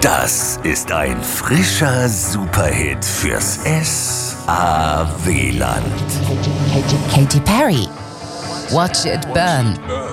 Das ist ein frischer Superhit fürs SAW-Land. Katy Perry. Watch it burn.